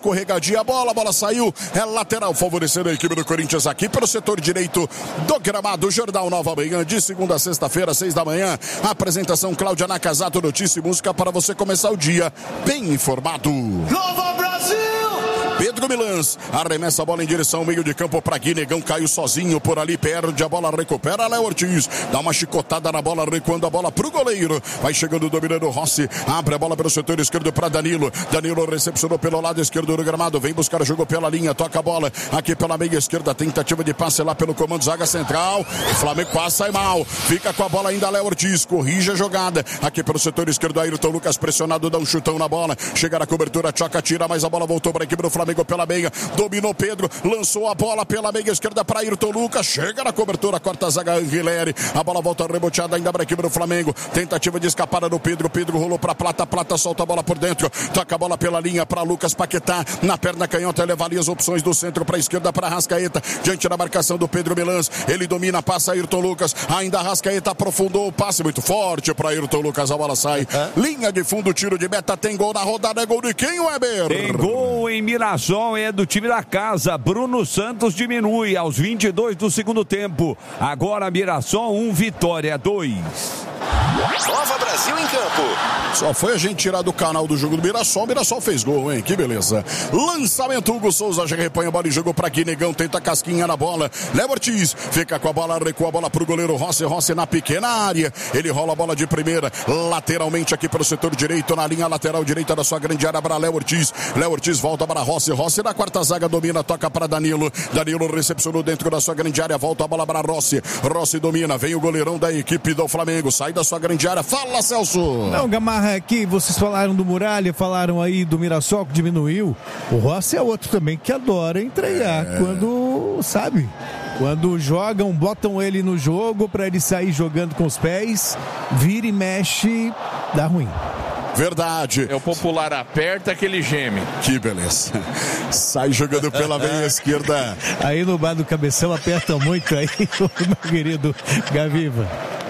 escorregadia a bola saiu, é lateral, favorecendo a equipe do Corinthians aqui pelo setor direito do gramado. Jornal Nova Manhã, de segunda a sexta-feira, 6 da manhã. Apresentação Cláudia Nakazato, notícia e música para você começar o dia bem informado. Nova Brasil! Pedro Milans arremessa a bola em direção ao meio de campo para Guinegão, caiu sozinho por ali, perde a bola, recupera Léo Ortiz, dá uma chicotada na bola, recuando a bola pro goleiro, vai chegando dominando Rossi, abre a bola pelo setor esquerdo para Danilo recepcionou pelo lado esquerdo do gramado, vem buscar o jogo pela linha, toca a bola aqui pela meia esquerda, tentativa de passe lá pelo comando zaga central, o Flamengo quase sai mal, fica com a bola ainda Léo Ortiz, corrige a jogada, aqui pelo setor esquerdo Ayrton Lucas pressionado, dá um chutão na bola, chega na cobertura, Tchoca tira, mas a bola voltou para a equipe do Flamengo pela meia, dominou Pedro, lançou a bola pela meia esquerda para Ayrton Lucas, chega na cobertura, corta a zaga Anguilere, a bola volta reboteada ainda para a equipe do Flamengo, tentativa de escapada do Pedro rolou para Plata solta a bola por dentro, toca a bola pela linha para Lucas Paquetá, na perna canhota, ele avalia as opções do centro para a esquerda para Arrascaeta, diante da marcação do Pedro Milans, ele domina, passa Ayrton Lucas, ainda Arrascaeta aprofundou o passe muito forte para Ayrton Lucas, a bola sai, linha de fundo, tiro de meta, tem gol na rodada, é gol de quem, Weber? Tem gol em Mirassol, é do time da casa, Bruno Santos diminui aos 22 do segundo tempo, agora Mirassol 1, Vitória 2. Nova Brasil em campo. Só foi a gente tirar do canal do jogo do Mirassol, o Mirassol fez gol, hein? Que beleza. Lançamento, Hugo Souza já repõe a bola e jogou pra Guinegão, tenta casquinha na bola. Léo Ortiz fica com a bola, recua a bola pro goleiro Rossi na pequena área. Ele rola a bola de primeira, lateralmente aqui pelo setor direito, na linha lateral direita da sua grande área para Léo Ortiz. Léo Ortiz volta para Rossi na quarta zaga, domina, toca para Danilo recepcionou dentro da sua grande área, volta a bola para Rossi domina, vem o goleirão da equipe do Flamengo, sai da sua grande área, fala Celso. Não, Gamarra, aqui vocês falaram do Muralha, falaram aí do Mirassol que diminuiu, o Rossi é outro também que adora entregar, quando, sabe, quando jogam, botam ele no jogo para ele sair jogando com os pés, vira e mexe, dá ruim. Verdade. É o popular aperta que ele geme. Que beleza. Sai jogando pela meia esquerda. Aí no bar do Cabeção aperta muito aí, meu querido Gaviva.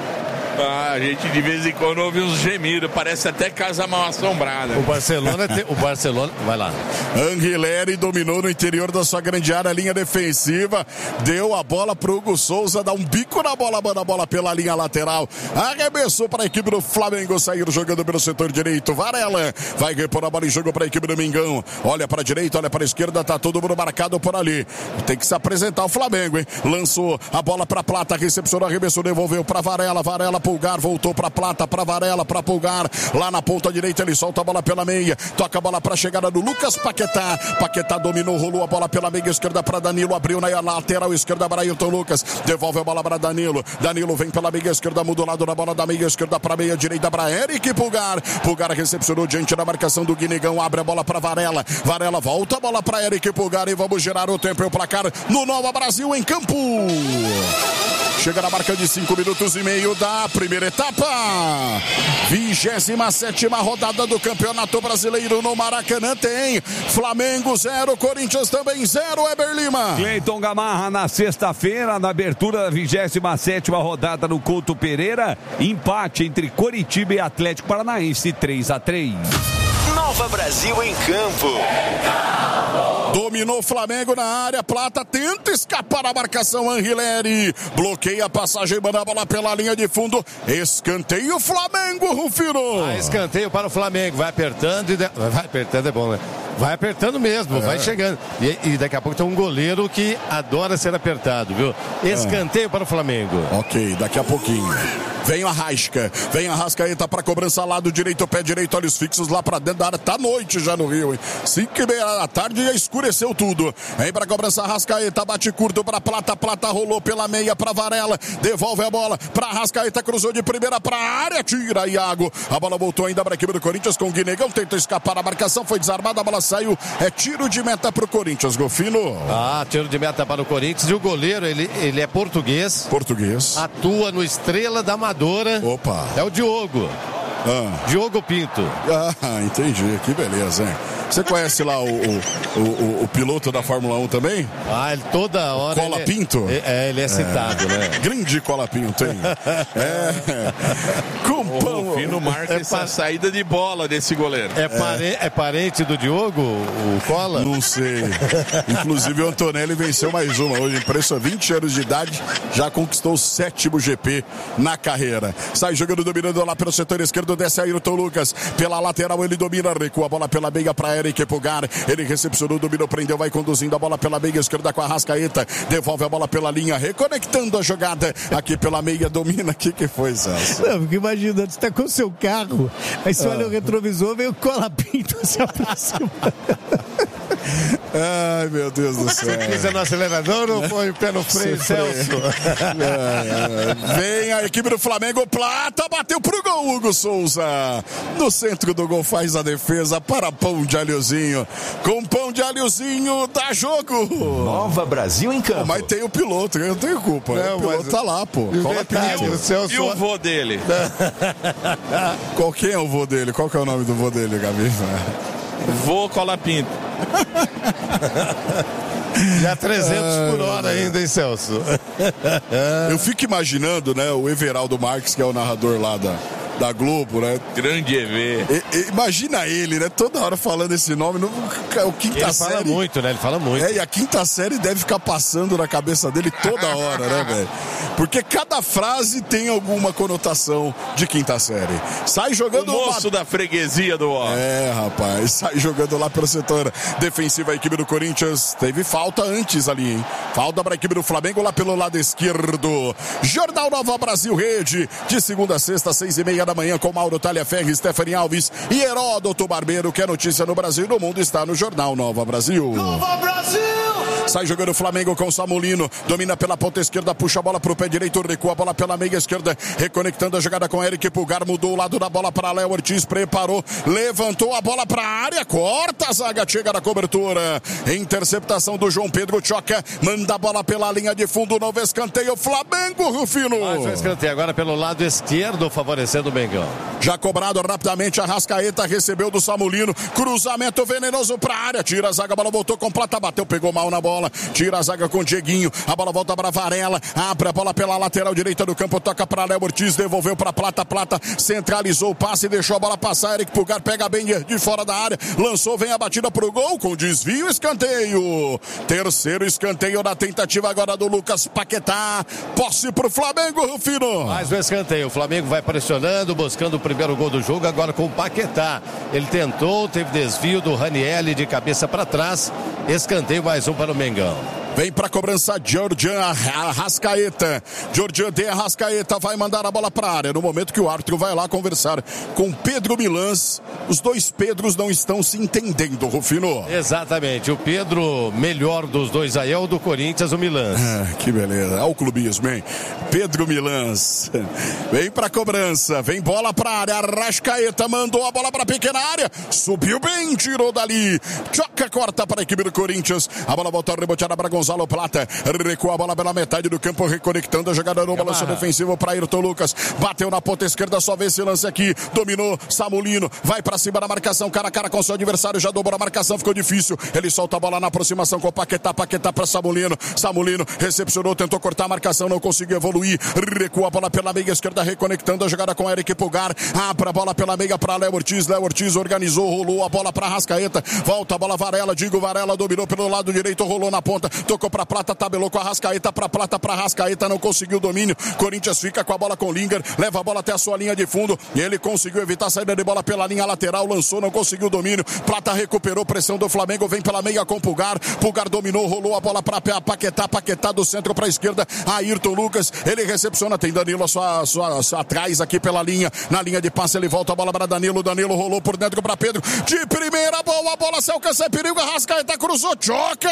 A gente de vez em quando ouve uns gemidos, parece até casa mal assombrada. O Barcelona, vai lá. Anguilere dominou no interior da sua grande área, linha defensiva, deu a bola pro Hugo Souza, dá um bico na bola, manda a bola pela linha lateral, arremessou para a equipe do Flamengo, sair jogando pelo setor direito, Varela vai repor a bola em jogo para a equipe do Mengão, olha para a direita, olha para a esquerda, tá todo mundo marcado por ali, tem que se apresentar o Flamengo, hein? Lançou a bola para Plata, recepcionou, arremessou, devolveu para Varela, Pulgar, voltou para Plata, para Varela, para Pulgar, lá na ponta direita ele solta a bola pela meia, toca a bola para a chegada do Lucas Paquetá dominou, rolou a bola pela meia esquerda para Danilo, abriu na lateral esquerda para Ayrton Lucas, devolve a bola para Danilo vem pela meia esquerda, muda o lado da bola da meia esquerda para a meia direita para Eric Pulgar recepcionou diante da marcação do Guinegão, abre a bola para Varela volta a bola para Eric Pulgar e vamos girar o tempo e o placar no Nova Brasil em campo. Chega na marca de 5 minutos e meio da primeira etapa. 27ª rodada do Campeonato Brasileiro no Maracanã. Tem Flamengo 0, Corinthians também 0, Eber Lima. Cleiton Gamarra na sexta-feira, na abertura da 27ª rodada no Couto Pereira. Empate entre Coritiba e Atlético Paranaense, 3-3. Nova Brasil em campo. Dominou o Flamengo na área, Plata tenta escapar da marcação, Anguilere bloqueia a passagem, manda a bola pela linha de fundo, escanteio Flamengo, Rufino. Escanteio para o Flamengo, vai apertando é bom, né? Vai apertando mesmo, vai chegando. E daqui a pouco tem um goleiro que adora ser apertado, viu? Escanteio para o Flamengo. Ok, daqui a pouquinho. Vem o Arrascaeta para cobrança, lado direito, pé direito, olhos fixos lá para dentro da área. Tá noite já no Rio, hein? 5:30 da tarde já escureceu tudo. Vem para cobrança, Arrascaeta, bate curto para Plata rolou pela meia para Varela, devolve a bola para Arrascaeta, cruzou de primeira para a área, tira Iago. A bola voltou ainda para a equipe do Corinthians com o Guinegão, tenta escapar, a marcação foi desarmada, a bola saiu, é tiro de meta para o Corinthians, Golfino. Tiro de meta para o Corinthians, e o goleiro, ele é português, atua no Estrela da Amadora. Opa. É o Diogo. Diogo Pinto. Entendi, que beleza, hein? Você conhece lá o piloto da Fórmula 1 também? Ah, ele toda hora. Cola Pinto? Ele é citado, né? Grande Cola Pinto, hein? Com pão. O Rufino marca essa saída de bola desse goleiro. É parente do Diogo, o Cola? Não sei. Inclusive o Antonelli venceu mais uma hoje. Impressionante, 20 anos de idade, já conquistou o 7º GP na carreira. Sai jogando, dominando lá pelo setor esquerdo, desce Ayrton Lucas. Pela lateral ele domina, recua a bola pela meia para Eric Pugar. Ele recepcionou, dominou, prendeu, vai conduzindo a bola pela meia esquerda com a Arrascaeta. Devolve a bola pela linha, reconectando a jogada. Aqui pela meia, domina. O que foi, Celso? Não, porque imagina, você tá com o seu carro, aí você olha o retrovisor, vem o Cola Pinto se aproxima. Ai, meu Deus do céu. Você pisa no acelerador ou põe o pé no freio, Celso? Vem a equipe do Flamengo, Plata, bateu pro gol, Hugo Souza. No centro do gol faz a defesa para Pão de Alhozinho. Com Pão de Alhozinho, dá jogo. Nova Brasil em campo. Mas tem o piloto, eu não tenho culpa. O piloto tá lá, pô. E o vô dele? Quem é o vô dele? Qual que é o nome do vô dele, Gabi? Vô Cola Pinto. Já 300 por hora ainda, hein, Celso? Eu fico imaginando, né, o Everaldo Marques, que é o narrador lá da Globo, né? Grande EV. Imagina ele, né? Toda hora falando esse nome. O quinta série. Ele fala muito, né? Ele fala muito. E a quinta série deve ficar passando na cabeça dele toda hora, né, velho? Porque cada frase tem alguma conotação de quinta série. Sai jogando... O moço da freguesia do homem. Rapaz. Sai jogando lá pelo setor defensivo a equipe do Corinthians. Teve falta antes ali, hein? Falta para a equipe do Flamengo lá pelo lado esquerdo. Jornal Nova Brasil Rede. De segunda a sexta, 6:30 da manhã, com Mauro Talhaferri, Stephanie Alves e Heródoto Barbeiro, que é notícia no Brasil e no mundo, está no Jornal Nova Brasil. Nova Brasil! Sai jogando o Flamengo com o Samulino, domina pela ponta esquerda, puxa a bola pro pé direito, recua a bola pela meia esquerda, reconectando a jogada com Eric Pugar, mudou o lado da bola para Léo Ortiz, preparou, levantou a bola para a área, corta a zaga, chega na cobertura, interceptação do João Pedro, choca, manda a bola pela linha de fundo, novo escanteio, Flamengo, Rufino. Mais um escanteio agora pelo lado esquerdo, favorecendo o Mengão. Já cobrado rapidamente, a Arrascaeta recebeu do Samulino, cruzamento venenoso para a área, tira a zaga, a bola voltou com Plata, bateu, pegou mal na bola, tira a zaga com o Dieguinho, a bola volta para Varela, abre a bola pela lateral direita do campo, toca para Léo Ortiz, devolveu para Plata, centralizou o passe, deixou a bola passar, Eric Pugar pega bem de fora da área, lançou, vem a batida pro gol, com desvio, escanteio, terceiro escanteio na tentativa agora do Lucas Paquetá, posse pro Flamengo, Rufino. Mais um escanteio, o Flamengo vai pressionando, buscando o primeiro gol do jogo, agora com o Paquetá, ele tentou, teve desvio do Ranieri de cabeça para trás, escanteio mais um para o Mengão. Vem pra cobrança Georgian Arrascaeta. Georgian de Arrascaeta vai mandar a bola pra área. No momento que o árbitro vai lá conversar com Pedro Milans. Os dois Pedros não estão se entendendo, Rufino. Exatamente. O Pedro, melhor dos dois aí, é o do Corinthians, o Milans. Que beleza. Olha o clubismo, hein? Pedro Milans. Vem pra cobrança. Vem bola pra área. Arrascaeta mandou a bola pra pequena área. Subiu bem, tirou dali. Choca, corta para a equipe do Corinthians. A bola volta reboteada para Gonzalo Plata, recua a bola pela metade do campo, reconectando a jogada no balanço defensivo para Ayrton Lucas, bateu na ponta esquerda, só vê esse lance aqui, dominou, Samulino, vai para cima da marcação, cara a cara com seu adversário, já dobrou a marcação, ficou difícil, ele solta a bola na aproximação com o Paquetá para Samulino, recepcionou, tentou cortar a marcação, não conseguiu evoluir, recua a bola pela meia esquerda, reconectando a jogada com Eric Pugar, abre a bola pela meia para Léo Ortiz organizou, rolou a bola para Arrascaeta, volta a bola Varela, Varela dominou pelo lado direito, rolou na ponta, tocou pra Plata, tabelou com a Arrascaeta, pra Plata, pra Arrascaeta, não conseguiu o domínio, Corinthians fica com a bola com o Linger, leva a bola até a sua linha de fundo, e ele conseguiu evitar a saída de bola pela linha lateral, lançou, não conseguiu o domínio, Plata recuperou, pressão do Flamengo, vem pela meia com Pugar dominou, rolou a bola pra Paquetá do centro pra esquerda, Ayrton Lucas, ele recepciona, tem Danilo atrás aqui pela linha, na linha de passe, ele volta a bola para Danilo rolou por dentro pra Pedro, de primeira, boa bola, se alcança, perigo, Arrascaeta cruzou, choca!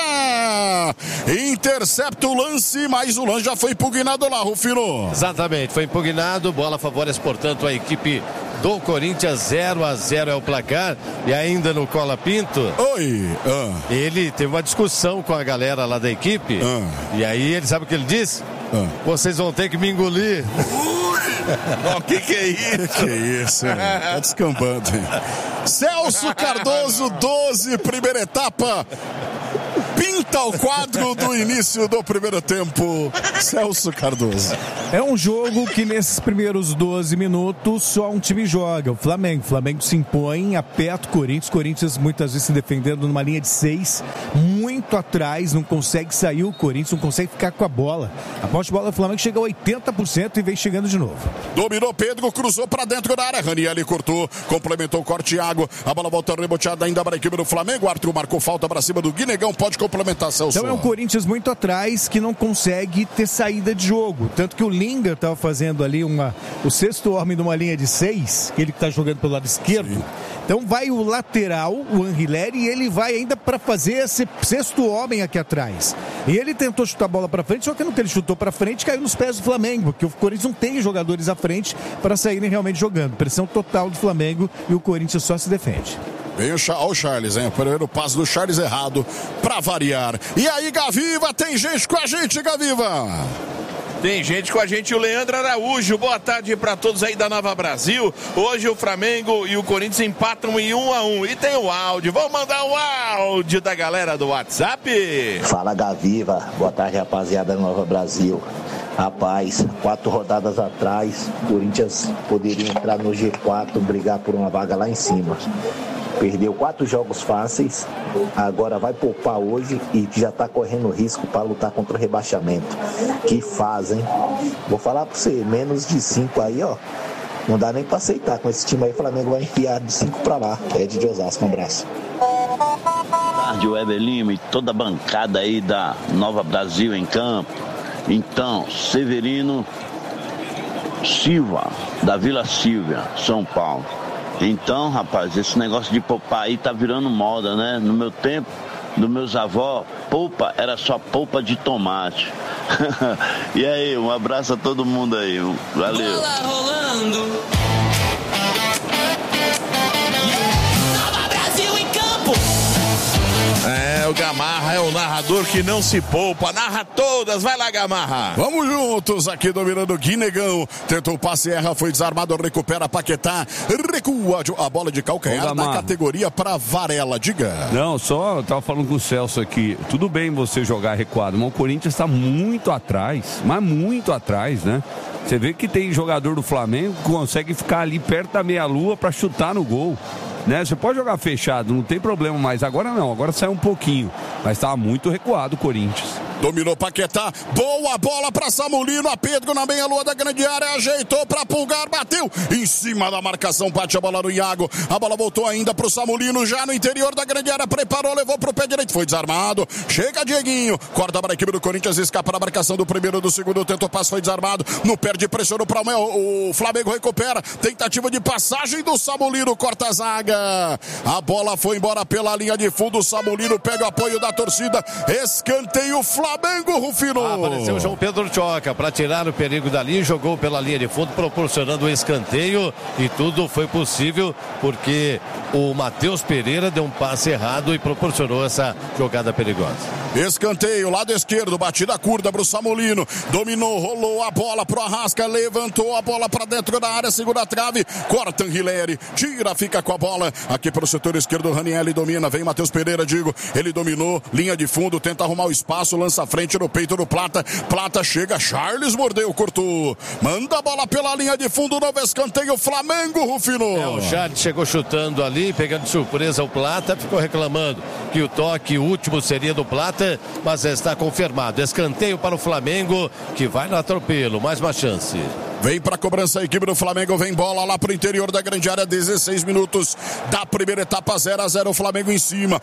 Intercepta o lance, mas o lance já foi impugnado lá, Rufino. Exatamente, foi impugnado, bola favorece, portanto, a equipe do Corinthians, 0-0 é o placar, e ainda no Cola Pinto, ele teve uma discussão com a galera lá da equipe, e aí ele sabe o que ele disse? vocês vão ter que me engolir. O que é isso? Que isso, hein? Tá descambando, hein? Celso Cardoso, 12, primeira etapa. Pinta o quadro do início do primeiro tempo. Celso Cardoso. É um jogo que nesses primeiros 12 minutos só um time joga, o Flamengo. O Flamengo se impõe, aperta o Corinthians. Corinthians muitas vezes se defendendo numa linha de 6, muito atrás, não consegue sair o Corinthians, não consegue ficar com a bola. A posse de bola do Flamengo chega a 80% e vem chegando de novo. Dominou Pedro, cruzou pra dentro da área. Ranieri cortou, complementou o corte Thiago. A bola volta reboteada ainda para a equipe do Flamengo. O Arthur marcou falta pra cima do Guinegão. Pode complementar, Celso. Então é um Corinthians muito atrás que não consegue ter saída de jogo. Tanto que o Linga estava fazendo ali o sexto homem numa linha de 6, ele que está jogando pelo lado esquerdo. Sim. Então vai o lateral, o Anrileri, e ele vai ainda para fazer esse sexto homem aqui atrás. E ele tentou chutar a bola para frente, só que no que ele chutou para frente caiu nos pés do Flamengo, porque o Corinthians não tem jogadores à frente para saírem realmente jogando. Pressão total do Flamengo e o Corinthians só se defende. Vem o Charles, hein? O primeiro passo do Charles errado, pra variar. E aí, Gaviva, tem gente com a gente, Gaviva? Tem gente com a gente, o Leandro Araújo. Boa tarde para todos aí da Nova Brasil. Hoje o Flamengo e o Corinthians empatam em 1-1. E tem o áudio. Vamos mandar o áudio da galera do WhatsApp. Fala, Gaviva. Boa tarde, rapaziada da Nova Brasil. Rapaz, 4 rodadas atrás, o Corinthians poderia entrar no G4, brigar por uma vaga lá em cima. Perdeu 4 jogos fáceis, agora vai poupar hoje e já está correndo risco para lutar contra o rebaixamento. Que fazem. Vou falar para você, menos de 5 aí, ó. Não dá nem para aceitar. Com esse time aí, o Flamengo vai enfiar de 5 para lá. Ed de Osasco, um abraço. Boa tarde, Weber Lima e toda a bancada aí da Nova Brasil em campo. Então, Severino Silva, da Vila Silvia, São Paulo. Então, rapaz, esse negócio de poupar aí tá virando moda, né? No meu tempo, dos meus avós, polpa era só polpa de tomate. E aí, um abraço a todo mundo aí. Valeu. Bola rolando. Nova Brasil em campo. É, o Gamarra é o narrador que não se poupa. Narra todas. Vai lá, Gamarra. Vamos juntos aqui dominando o Guinegão. Tentou o passe, erra, foi desarmado, recupera Paquetá. Recua a bola de calcanhar da categoria para Varela. Diga. Não, só eu tava falando com o Celso aqui. Tudo bem você jogar recuado, mas o Corinthians está muito atrás. Mas muito atrás, né? Você vê que tem jogador do Flamengo que consegue ficar ali perto da meia-lua para chutar no gol. Né? Você pode jogar fechado, não tem problema, mas agora não, agora sai um pouquinho. Mas estava muito recuado o Corinthians. Dominou Paquetá, boa bola para Samulino, a Pedro na meia-lua da grande área, ajeitou para Pulgar, bateu em cima da marcação, bate a bola no Iago, a bola voltou ainda pro Samulino, já no interior da grande área, preparou, levou pro pé direito, foi desarmado, chega Dieguinho, corta para a equipe do Corinthians, escapa da marcação do primeiro, do segundo, tentou passe, foi desarmado, no perde, pressionou para o Flamengo, recupera, tentativa de passagem do Samulino, corta a zaga, a bola foi embora pela linha de fundo, o Samulino pega o apoio da torcida, escanteio Flamengo, Rufino. Apareceu o João Pedro Choca para tirar o perigo dali, jogou pela linha de fundo, proporcionando o escanteio, e tudo foi possível porque o Matheus Pereira deu um passe errado e proporcionou essa jogada perigosa. Escanteio, lado esquerdo, batida curta pro Samulino, dominou, rolou a bola pro Arrasca, levantou a bola para dentro da área, segura a trave, corta Anrileri, tira, fica com a bola, aqui pro setor esquerdo, Ranieri domina, vem Matheus Pereira, ele dominou, linha de fundo, tenta arrumar o espaço, lança a frente no peito do Plata, chega, Charles mordeu, cortou, manda a bola pela linha de fundo, novo escanteio, Flamengo, Rufino. O Charles chegou chutando ali, pegando de surpresa o Plata, ficou reclamando que o toque último seria do Plata, mas está confirmado, escanteio para o Flamengo, que vai no atropelo, mais uma chance. Vem para a cobrança a equipe do Flamengo, vem bola lá pro interior da grande área, 16 minutos da primeira etapa, 0-0, o Flamengo em cima,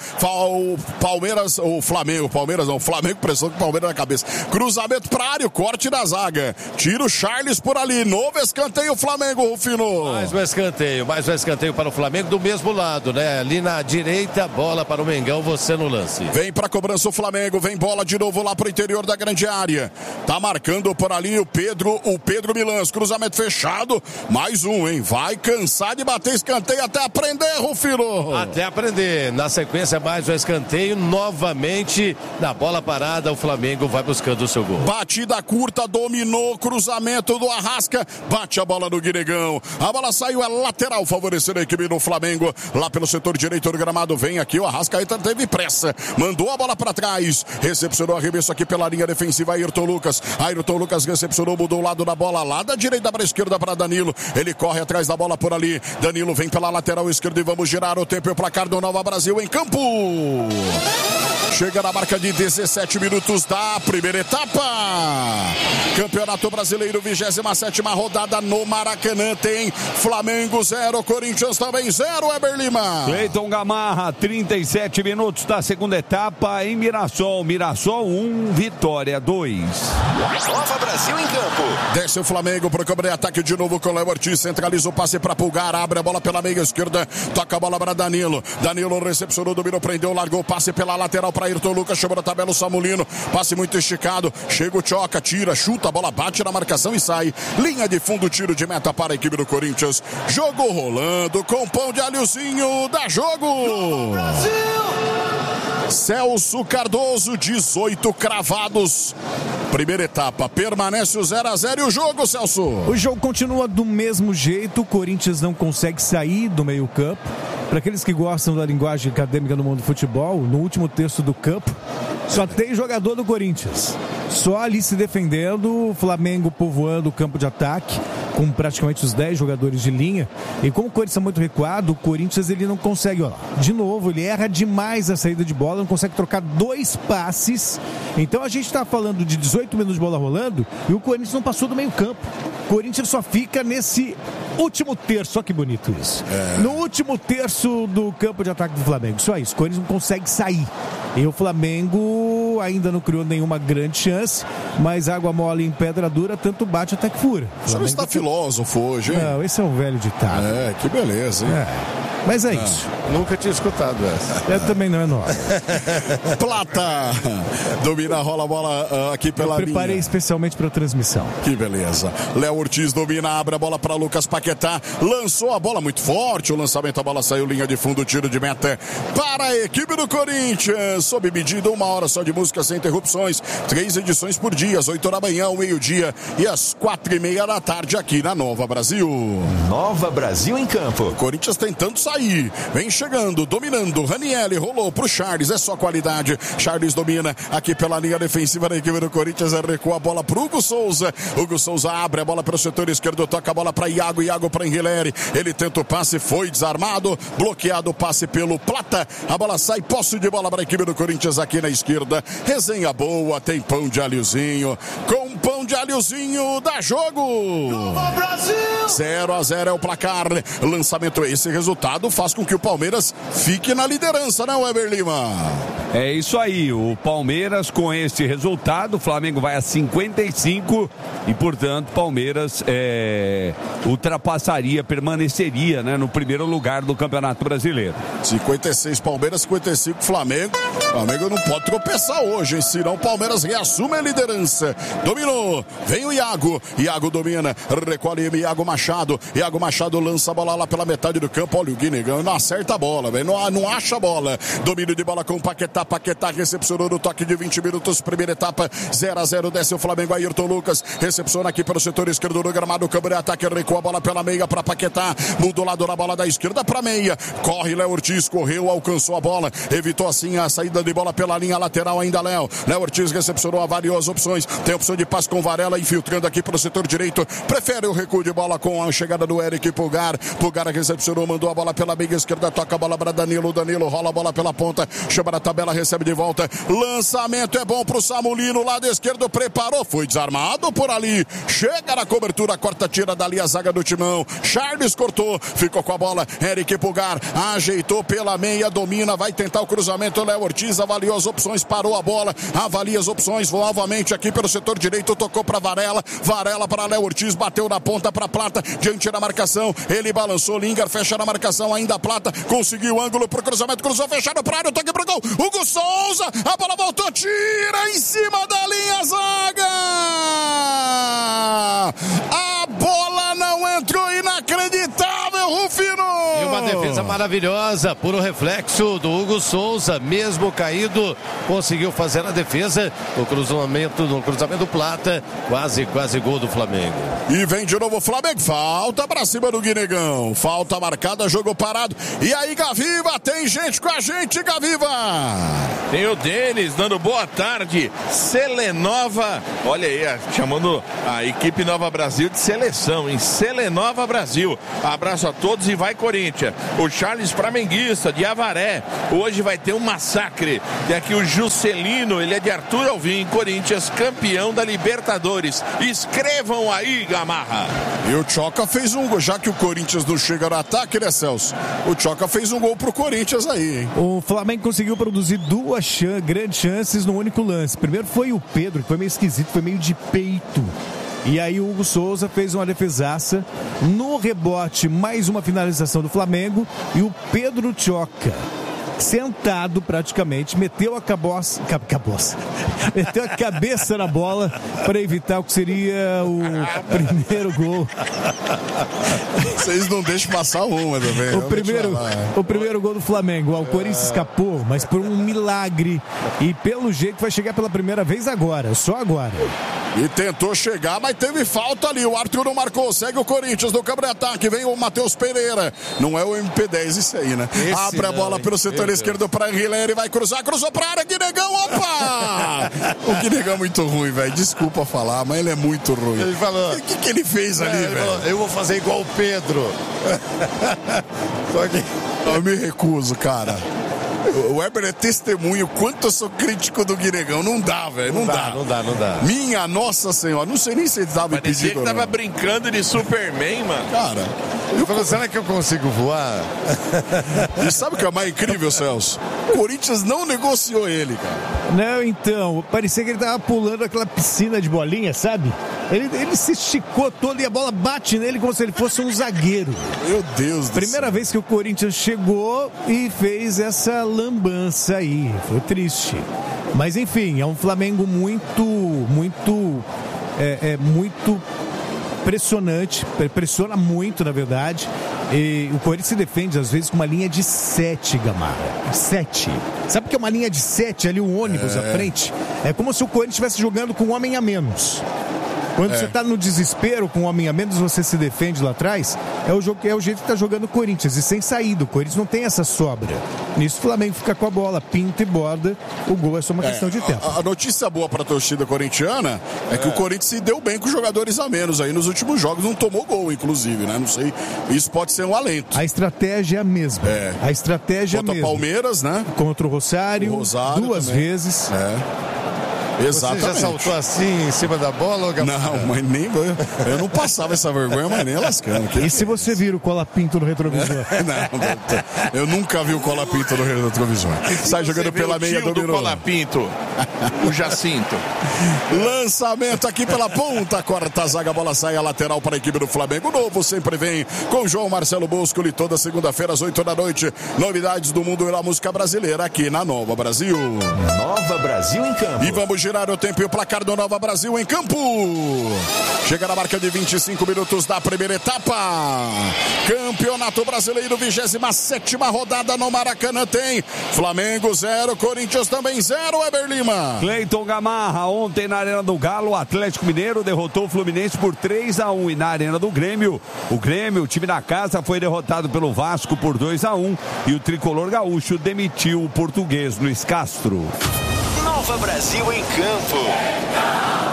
o Flamengo pressão com o Palmeiras na cabeça, cruzamento para área, corte da zaga, tira o Charles por ali, novo escanteio Flamengo, Rufino. Mais um escanteio para o Flamengo do mesmo lado, né? Ali na direita, bola para o Mengão, você no lance. Vem para a cobrança o Flamengo, vem bola de novo lá pro interior da grande área, tá marcando por ali o Pedro Milans, Matheus, cruzamento fechado. Mais um, hein? Vai cansar de bater escanteio até aprender, Rufino. Até aprender. Na sequência, mais um escanteio. Novamente, na bola parada, o Flamengo vai buscando o seu gol. Batida curta, dominou, cruzamento do Arrasca. Bate a bola no Guinegão. A bola saiu, é lateral, favorecendo a equipe do Flamengo. Lá pelo setor direito do gramado, vem aqui o Arrascaeta, teve pressa. Mandou a bola para trás. Recepcionou arremesso aqui pela linha defensiva, Ayrton Lucas. Ayrton Lucas recepcionou, mudou o lado da bola, lá da direita para a esquerda para Danilo. Ele corre atrás da bola por ali. Danilo vem pela lateral esquerda e vamos girar o tempo e o placar do Nova Brasil em campo. Chega na marca de 17 minutos da primeira etapa. Campeonato Brasileiro, 27ª rodada no Maracanã. Tem Flamengo 0, Corinthians também 0, Eber Lima. Cleiton Gamarra, 37 minutos da segunda etapa em Mirassol. Mirassol 1, Vitória 2. Nova Brasil em campo. Desce o Flamengo pro campo de ataque de novo com o Léo Ortiz. Centraliza o passe para Pulgar. Abre a bola pela meia esquerda. Toca a bola para Danilo. Danilo recepcionou, dominou, prendeu, largou o passe pela lateral para Ayrton Lucas. Chamou na tabela o Samulino. Passe muito esticado. Chega o Tchoca, tira, chuta, a bola bate na marcação e sai. Linha de fundo, tiro de meta para a equipe do Corinthians. Jogo rolando com pão de alhozinho. Dá jogo! Celso Cardoso, 18 cravados. Primeira etapa, permanece o 0-0 e o jogo, Celso? O jogo continua do mesmo jeito, o Corinthians não consegue sair do meio campo. Para aqueles que gostam da linguagem acadêmica no mundo do futebol, no último terço do campo, só tem jogador do Corinthians. Só ali se defendendo, o Flamengo povoando o campo de ataque, com praticamente os 10 jogadores de linha. E como o Corinthians é muito recuado, o Corinthians ele não consegue, ó, de novo, ele erra demais a saída de bola, não consegue trocar 2 passes. Então a gente está falando de 18 minutos de bola rolando e o Corinthians não passou do meio campo. O Corinthians só fica nesse último terço, olha que bonito isso. No último terço do campo de ataque do Flamengo, só isso, o Corinthians não consegue sair. E o Flamengo ainda não criou nenhuma grande chance, mas água mole em pedra dura, tanto bate até que fura. Você não está filósofo hoje, hein? Não, esse é um velho ditado. Que beleza, hein? Mas é isso. Nunca tinha escutado essa. Eu também não é nova. Plata domina, rola a bola aqui pela linha. Preparei especialmente para a transmissão. Que beleza. Léo Ortiz domina, abre a bola para Lucas Paquetá. Lançou a bola muito forte. O lançamento, a bola saiu, linha de fundo, tiro de meta para a equipe do Corinthians. Sob medida, 1 hora só de música sem interrupções. 3 edições por dia, às 8 da manhã, ao meio-dia e às 4:30 da tarde aqui na Nova Brasil. Nova Brasil em campo. O Corinthians tentando sair. Vem chegando, dominando. Ranieri rolou pro Charles, é só qualidade. Charles domina aqui pela linha defensiva da equipe do Corinthians. Recua a bola pro Hugo Souza. Hugo Souza abre a bola pelo setor esquerdo, toca a bola para Iago. Iago para Enrileri. Ele tenta o passe, foi desarmado. Bloqueado o passe pelo Plata. A bola sai, posse de bola para a equipe do Corinthians aqui na esquerda. Resenha boa, tem pão de alhozinho. Com pão de alhozinho, dá jogo. 0-0 é o placar. Lançamento, esse resultado faz com que o Palmeiras fique na liderança, não, Eber Lima? É isso aí, o Palmeiras com esse resultado, o Flamengo vai a 55 e, portanto, Palmeiras ultrapassaria, permaneceria, né, no primeiro lugar do Campeonato Brasileiro. 56 Palmeiras, 55 Flamengo. Flamengo não pode tropeçar hoje, hein? Senão o Palmeiras reassume a liderança. Dominou, vem o Iago. Iago domina, recolhe Iago Machado. Iago Machado lança a bola lá pela metade do campo. Olha o Guinegão, não acerta a bola, velho. Não acha a bola. Domínio de bola com o Paquetá. Paquetá recepcionou no toque de 20 minutos. Primeira etapa, 0-0. Desce o Flamengo. Ayrton Lucas recepciona aqui pelo setor esquerdo do gramado. Câmara de ataque, recua a bola pela meia para Paquetá. Muda o lado da bola da esquerda para meia. Corre Léo Ortiz, correu, alcançou a bola. Evitou assim a saída de bola pela linha lateral ainda, Léo. Léo Ortiz recepcionou várias opções. Tem opção de passe com Varela, infiltrando aqui pelo setor direito. Prefere o recuo de bola com a chegada do Eric Pulgar. Pulgar recepcionou, mandou a bola pela meia esquerda, toca a bola para Danilo. Danilo rola a bola pela ponta, chama na tabela, recebe de volta. Lançamento é bom pro Samulino, lado esquerdo, preparou, foi desarmado por ali. Chega na cobertura, corta, tira dali a zaga do Timão. Charles cortou, ficou com a bola. Eric Pulgar ajeitou pela meia, domina, vai tentar o cruzamento. Léo Ortiz avaliou as opções, parou a bola, avalia as opções, novamente aqui pelo setor direito, tocou para Varela. Varela para Léo Ortiz, bateu na ponta para Plata, diante da marcação. Ele balançou, Lingard fecha na marcação, ainda Plata, conseguiu o ângulo pro cruzamento, cruzou fechado para área, toque pro gol. Hugo Souza, a bola voltou, tira em cima da linha, zaga! A bola defesa maravilhosa, puro reflexo do Hugo Souza, mesmo caído, conseguiu fazer a defesa no cruzamento Plata, quase gol do Flamengo. E vem de novo o Flamengo, falta pra cima do Guinegão, falta marcada, jogo parado. E aí, Gaviva, tem gente com a gente, Gaviva. Tem o Denis dando boa tarde, Selenova, olha aí, chamando a equipe Nova Brasil de seleção, em Selenova Brasil. Abraço a todos e vai Corinthians. O Charles Flamenguista de Avaré, hoje vai ter um massacre. Tem aqui o Juscelino, ele é de Arthur Alvim, Corinthians campeão da Libertadores. Escrevam aí, Gamarra. E o Tchoca fez um gol, já que o Corinthians não chega no ataque, né, Celso? O Tchoca fez um gol pro Corinthians aí, hein? O Flamengo conseguiu produzir duas grandes chances no único lance. Primeiro foi o Pedro, que foi meio esquisito, foi meio de peito. E aí o Hugo Souza fez uma defesaça. No rebote, mais uma finalização do Flamengo. E o Pedro Tchoca, sentado praticamente, meteu a meteu a cabeça na bola para evitar o que seria o primeiro gol. Vocês não deixam passar uma também. O primeiro gol do Flamengo. O Corinthians escapou, mas por um milagre. E pelo jeito vai chegar pela primeira vez agora, só agora. E tentou chegar, mas teve falta ali. O Arthur não marcou. Segue o Corinthians no campo de ataque. Vem o Matheus Pereira. Não é o MP10 isso aí, né? Abre a bola pelo setor esquerdo para Guilherme. Vai cruzar. Cruzou para a área. Guinegão. Opa! O Guinegão é muito ruim, velho. Desculpa falar, mas ele é muito ruim. Ele falou... O que ele fez ali, velho? Falou, eu vou fazer igual o Pedro. Só que... Eu me recuso, cara. O Weber é testemunho quanto eu sou crítico do Guinegão. Não dá, velho. Não dá. Minha Nossa Senhora. Não sei nem se ele tava impedido. Parecia que tava brincando de Superman, mano. Cara, ele falou, será que eu consigo voar? E sabe o que é mais incrível, Celso? O Corinthians não negociou ele, cara. Não, então, parecia que ele tava pulando aquela piscina de bolinha, sabe? Ele se esticou todo e a bola bate nele como se ele fosse um zagueiro. Meu Deus do céu. Primeira vez que o Corinthians chegou e fez essa lambança aí. Foi triste. Mas enfim, é um Flamengo muito pressionante. Pressiona muito, na verdade. E o Corinthians se defende, às vezes, com uma linha de 7, Gamarra. 7. Sabe o que é uma linha de 7 ali, um ônibus à frente? É como se o Corinthians estivesse jogando com um homem a menos. Quando você está no desespero com um homem a menos, você se defende lá atrás, é o jeito que está jogando o Corinthians, e sem saída. O Corinthians não tem essa sobra. Nisso o Flamengo fica com a bola, pinta e borda, o gol é só uma questão de tempo. A notícia boa para a torcida corintiana é que o Corinthians se deu bem com os jogadores a menos aí nos últimos jogos, não tomou gol, inclusive, né? Não sei, isso pode ser um alento. A estratégia é a mesma. A estratégia é a mesma. Contra o Palmeiras, né? Contra o Rosário duas também. Vezes. Exatamente. Você já saltou assim em cima da bola? Ou... Não, mas nem eu não passava essa vergonha, mas nem lascando. E se você vira o Colapinto no retrovisor? Não, eu nunca vi o Colapinto no retrovisor. Sai jogando pela meia, dominou. O Colapinto, o Jacinto. Lançamento aqui pela ponta, corta a zaga, a bola sai a lateral para a equipe do Flamengo. O novo sempre vem com João Marcelo Boscoli, toda segunda-feira às 8 da noite. Novidades do mundo e da música brasileira aqui na Nova Brasil. Nova Brasil em campo. E vamos girar o tempo e o placar do Nova Brasil em campo. Chega na marca de 25 minutos da primeira etapa. Campeonato Brasileiro, 27ª rodada no Maracanã tem Flamengo 0, Corinthians também 0, Weber Lima. Cleiton Gamarra, ontem na Arena do Galo, o Atlético Mineiro derrotou o Fluminense por 3-1. E na Arena do Grêmio, o time da casa, foi derrotado pelo Vasco por 2-1. E o tricolor gaúcho demitiu o português Luiz Castro. Nova Brasil em campo.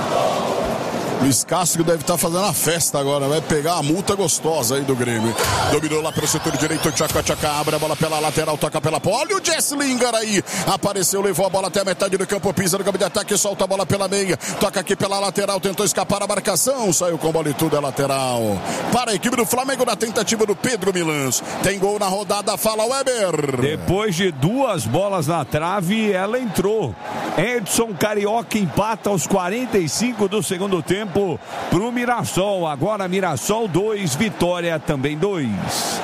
Luiz Castro deve estar fazendo a festa agora, vai pegar a multa gostosa aí do Grêmio. Dominou lá pelo setor direito, Tchaca, abre a bola pela lateral, toca pela bola. Olha o Jess Lingard aí, apareceu, levou a bola até a metade do campo, pisa no campo de ataque, solta a bola pela meia, toca aqui pela lateral, tentou escapar a marcação, saiu com bola e tudo, é lateral. Para a equipe do Flamengo na tentativa do Pedro Milans. Tem gol na rodada, fala Weber. Depois de 2 bolas na trave, ela entrou. Edson Carioca empata aos 45 do segundo tempo pro Mirassol. Agora Mirassol 2, Vitória também 2.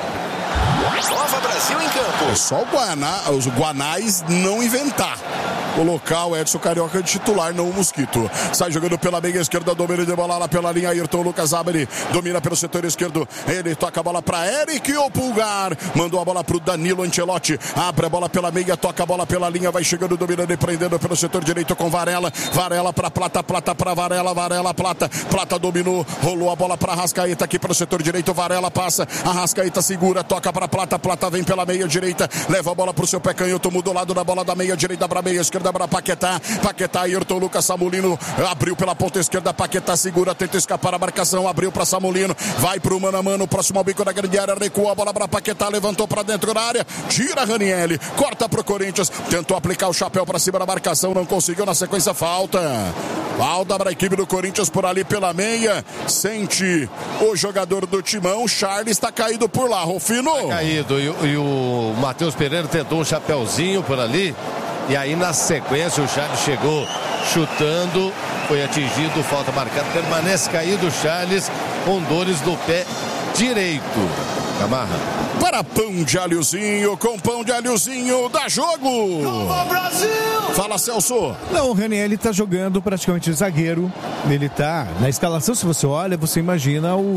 Nova Brasil em campo. É só os Guanais não inventar. O local, Edson Carioca de titular, não o Mosquito. Sai jogando pela meia esquerda, domina de bola lá pela linha. Ayrton Lucas abre, domina pelo setor esquerdo. Ele toca a bola para Eric, o Pulgar. Mandou a bola pro Danilo Ancelotti. Abre a bola pela meia, toca a bola pela linha. Vai chegando, dominando e prendendo pelo setor direito com Varela. Varela para Plata, Plata para Varela. Varela, Plata. Plata dominou, rolou a bola para Arrascaeta aqui pelo setor direito. Varela passa, Arrascaeta segura, toca para Plata. Plata vem pela meia direita, leva a bola pro seu pé canhoto, muda o lado da bola da meia direita para meia esquerda para Paquetá. Paquetá, Ayrton Lucas, Samulino abriu pela ponta esquerda. Paquetá segura, tenta escapar a marcação, abriu para Samulino, vai pro mano a mano, próximo ao bico da grande área, recua a bola para Paquetá, levantou para dentro da área, tira Ranieri, corta pro Corinthians, tentou aplicar o chapéu para cima da marcação, não conseguiu, na sequência falta para a equipe do Corinthians por ali pela meia. Sente o jogador do Timão, Charles está caído por lá, Rufino. Tá caído, e o Matheus Pereira tentou um chapéuzinho por ali, e aí na sequência o Charles chegou chutando, foi atingido, falta marcada, permanece caído o Charles com dores do pé direito. Camarra. Para pão de alhozinho, com pão de alhozinho, dá jogo! Nova Brasil! Fala, Celso! Não, o Ranieri tá jogando praticamente de zagueiro. Ele tá na escalação, se você olha, você imagina o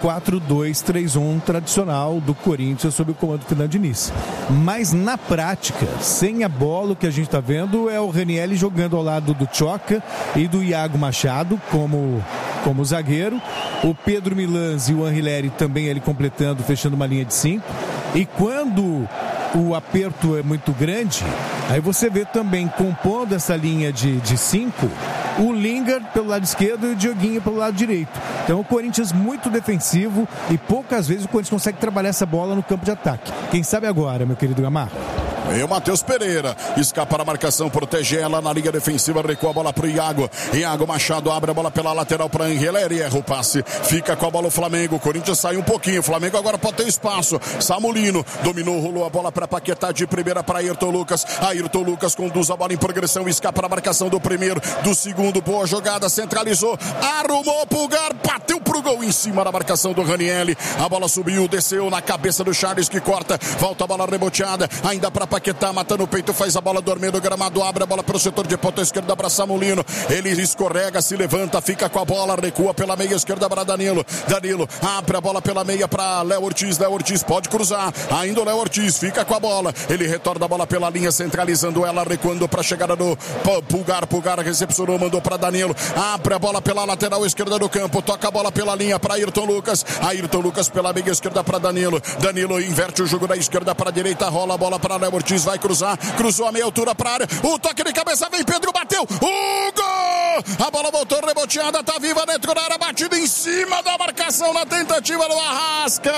4-2-3-1 tradicional do Corinthians sob o comando do Fernando Diniz. Mas na prática, sem a bola, o que a gente tá vendo é o Ranieri jogando ao lado do Tchoca e do Iago Machado como zagueiro. O Pedro Milans e o Anrileri também ele completando, fechando uma linha de 5. E quando o aperto é muito grande, aí você vê também compondo essa linha de 5, o Lingard pelo lado esquerdo e o Dioguinho pelo lado direito. Então o Corinthians muito defensivo e poucas vezes o Corinthians consegue trabalhar essa bola no campo de ataque. Quem sabe agora, meu querido Gamarra? E o Matheus Pereira escapa a marcação, protege ela na linha defensiva, recua a bola pro Iago. Iago Machado abre a bola pela lateral para Anrileri, erra o passe, fica com a bola o Flamengo. O Corinthians sai um pouquinho, o Flamengo agora pode ter espaço. Samulino dominou, rolou a bola para Paquetá de primeira para Ayrton Lucas. Ayrton Lucas conduz a bola em progressão, escapa a marcação do primeiro, do segundo, boa jogada, centralizou, arrumou o Pulgar, bateu pro gol em cima da marcação do Ranieri. A bola subiu, desceu na cabeça do Charles que corta, volta a bola reboteada, ainda para Paquetá, matando o peito, faz a bola dormir no gramado, abre a bola para o setor de ponta esquerda para Samulino, ele escorrega, se levanta, fica com a bola, recua pela meia esquerda para Danilo abre a bola pela meia para Léo Ortiz pode cruzar, ainda o Léo Ortiz fica com a bola, ele retorna a bola pela linha, centralizando ela, recuando para a chegada do Pulgar recepcionou, mandou para Danilo, abre a bola pela lateral esquerda do campo, toca a bola pela linha para Ayrton Lucas pela meia esquerda para Danilo inverte o jogo da esquerda para a direita, rola a bola para Léo Ortiz, vai cruzou a meia altura para a área, o toque de cabeça, vem Pedro, bateu, o gol! A bola voltou reboteada, tá viva dentro da área, batida em cima da marcação na tentativa do Arrasca.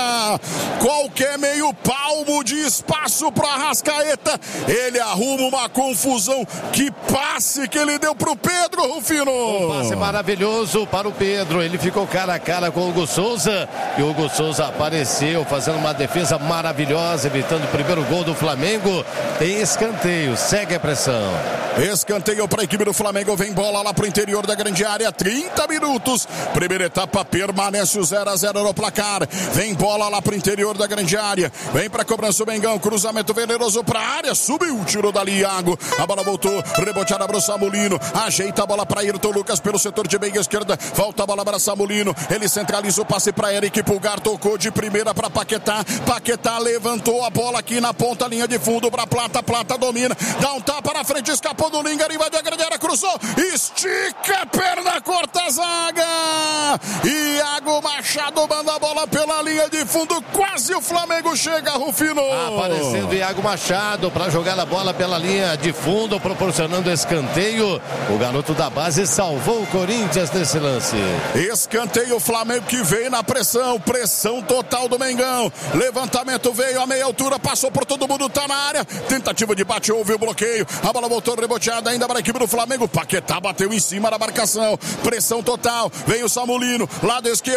Qualquer meio palmo de espaço pro Arrascaeta, ele arruma uma confusão. Que passe que ele deu pro Pedro, Rufino! Um passe maravilhoso para o Pedro, ele ficou cara a cara com o Hugo Souza, e o Hugo Souza apareceu fazendo uma defesa maravilhosa, evitando o primeiro gol do Flamengo. Tem escanteio, segue a pressão. Escanteio para a equipe do Flamengo, vem bola lá pro interior da grande área, 30 minutos, primeira etapa permanece o 0-0 no placar, vem bola lá pro interior da grande área, vem pra cobrança o Mengão, cruzamento venenoso pra área, subiu, tirou dali Iago, a bola voltou, reboteada pro Samulino, ajeita a bola pra Ayrton Lucas pelo setor de meia esquerda, volta a bola para Samulino, ele centraliza o passe pra Eric, Pulgar tocou de primeira pra Paquetá levantou a bola aqui na ponta, linha de fundo pra Plata domina, dá um tapa na frente, escapou do Lingard, invadiu a grande área, cruzou, estica a perna, corta a zaga, Iago Machado manda a bola pela linha de fundo, quase o Flamengo chega, Rufino. Aparecendo Iago Machado para jogar a bola pela linha de fundo, proporcionando escanteio, o garoto da base salvou o Corinthians nesse lance. Escanteio, o Flamengo que veio na pressão total do Mengão, levantamento veio a meia altura, passou por todo mundo, tá na área, tentativa de bate, houve o bloqueio, a bola voltou reboteada ainda para a equipe do Flamengo, Paquetá bateu em cima da marcação, pressão total, vem o Samulino, lado esquerdo,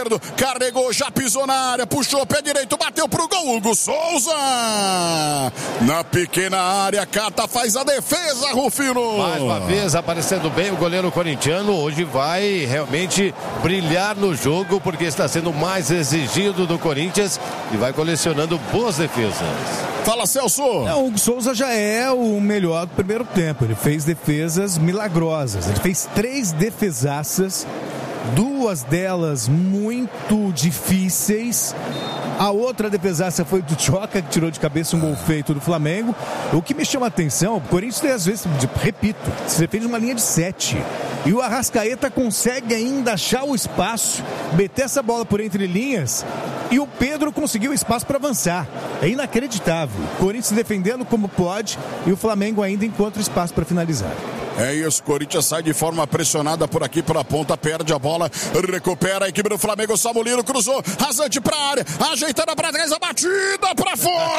esquerdo, carregou, já pisou na área, puxou, pé direito, bateu pro gol, Hugo Souza. Na pequena área, Cata faz a defesa, Rufino. Mais uma vez, aparecendo bem o goleiro corintiano, hoje vai realmente brilhar no jogo, porque está sendo mais exigido do Corinthians e vai colecionando boas defesas. Fala, Celso. O Hugo Souza já é o melhor do primeiro tempo. Ele fez defesas milagrosas. Ele fez 3 defesaças, 2 delas muito difíceis. A outra defesaça foi do Choca, que tirou de cabeça um gol feito do Flamengo. O que me chama a atenção, o Corinthians às vezes, repito, se defende uma linha de 7. E o Arrascaeta consegue ainda achar o espaço, meter essa bola por entre linhas, e o Pedro conseguiu espaço para avançar. É inacreditável. O Corinthians se defendendo como pode e o Flamengo ainda encontra espaço para finalizar. É isso, Corinthians sai de forma pressionada por aqui, pela ponta, perde a bola, recupera a equipe do Flamengo, Samulino cruzou, rasante pra área, ajeitando pra trás, a batida pra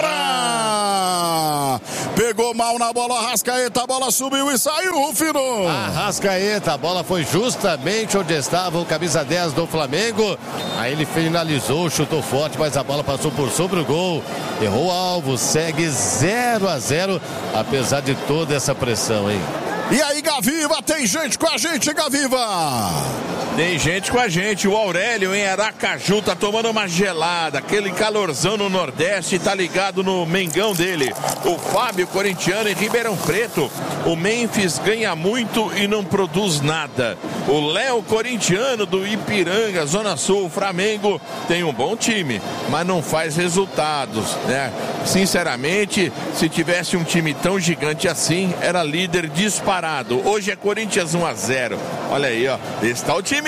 fora! Pegou mal na bola, Arrascaeta, a bola subiu e saiu, Rufino! Arrascaeta, a bola foi justamente onde estava o camisa 10 do Flamengo, aí ele finalizou, chutou forte, mas a bola passou por sobre o gol, errou o alvo, segue 0-0, apesar de toda essa pressão, hein? E aí, Gaviva, tem gente com a gente, Gaviva? Tem gente com a gente, o Aurélio em Aracaju tá tomando uma gelada, aquele calorzão no Nordeste, tá ligado no Mengão dele. O Fábio, corintiano, em Ribeirão Preto, o Memphis ganha muito e não produz nada. O Léo, corintiano do Ipiranga, Zona Sul, o Flamengo tem um bom time, mas não faz resultados, né? Sinceramente, se tivesse um time tão gigante assim, era líder disparado. Hoje é Corinthians 1-0. Olha aí, ó, está otimista.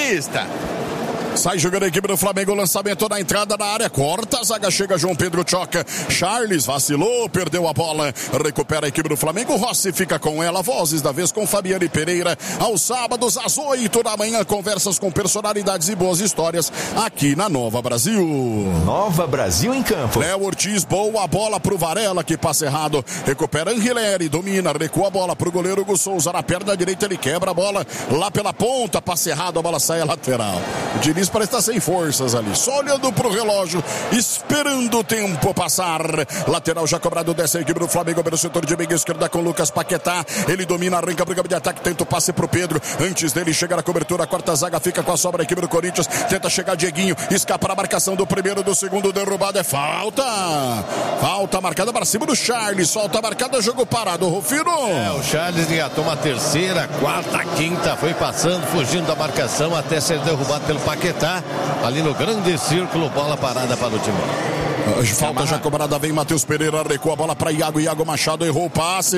Sai jogando a equipe do Flamengo, lançamento na entrada da área, corta a zaga, chega João Pedro Choca, Charles vacilou, perdeu a bola, recupera a equipe do Flamengo, Rossi fica com ela, vozes da vez com Fabiane Pereira, aos sábados às 8 da manhã, conversas com personalidades e boas histórias aqui na Nova Brasil. Nova Brasil em campo. Léo Ortiz, boa bola pro Varela, que passa errado, recupera Anguilera, domina, recua a bola pro goleiro Hugo Souza, na perna direita ele quebra a bola, lá pela ponta, passa errado, a bola sai a lateral. O Diniz parece estar sem forças ali, só olhando pro relógio, esperando o tempo passar. Lateral já cobrado dessa equipe do Flamengo pelo setor de meia esquerda com Lucas Paquetá. Ele domina, arranca pro campo de ataque, tenta o passe pro Pedro. Antes dele chegar a cobertura, a quarta zaga fica com a sobra da equipe do Corinthians. Tenta chegar Dieguinho, escapa a marcação do primeiro, do segundo, derrubado, é falta. Falta marcada para cima do Charles, solta marcada, jogo parado, Rufino. O Charles engatou uma terceira, quarta, quinta, foi passando, fugindo da marcação até ser derrubado pelo Paquetá. Ali no grande círculo, bola parada para o Timão. Falta já cobrada, vem Matheus Pereira, recua a bola para Iago Machado, errou o passe,